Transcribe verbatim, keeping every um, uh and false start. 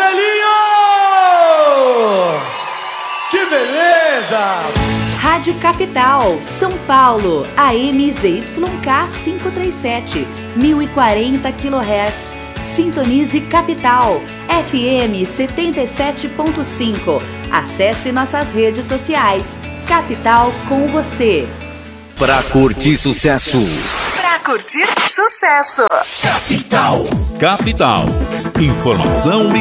Marcelinho! Que beleza! Rádio Capital, São Paulo, A M Z Y K quinhentos e trinta e sete, mil e quarenta quilohertz. Sintonize Capital, F M setenta e sete ponto cinco. Acesse nossas redes sociais. Capital com você. Pra curtir sucesso. Pra curtir sucesso. Capital. Capital. Informação e